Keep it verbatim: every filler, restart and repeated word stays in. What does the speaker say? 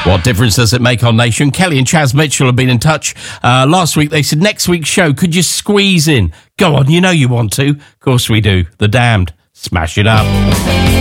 What difference does it make on Nation? Kelly and Chaz Mitchell have been in touch. Uh, last week they said, next week's show, could you squeeze in? Go on, you know you want to. Of course we do. The Damned. Smash it up.